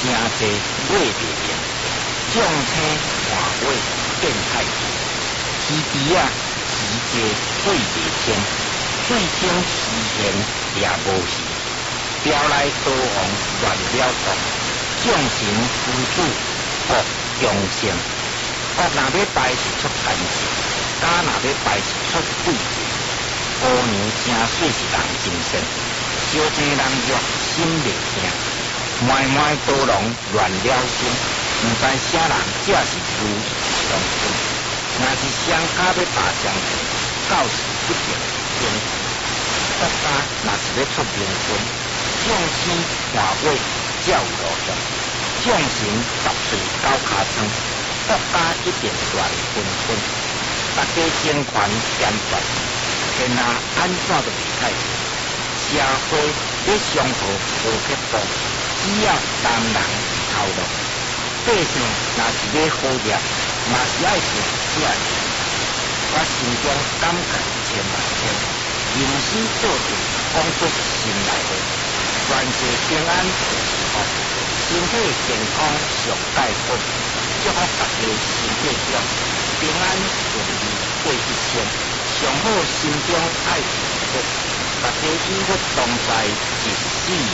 真济尾袂明，众星换尾变太平，天地啊时节对袂清，水星时现也无时，调来刀王乱了动，众神师子各忠诚，国若要败是出干净，家若要败是出贵人，姑娘真水是人精神，小济人弱心袂惊。卖刀龙乱了心，毋知啥人这是如相分。若是商家要打相分，到时一定成功。国家若是要出名分，众星换尾才有路向。众神10岁9尻川，国家一定乱纷纷。大家争权嫌权，天下安怎都袂太平。社会要相互无撇步。只要人人头路，百姓若是要好业，嘛是爱想这样。我心中感慨千万千，用心做事，讲出心内话。全世平安就是福，身体健康上盖好，祝福大家身体中平安顺利过一生。上好心中爱幸福，大家幸福同在，一世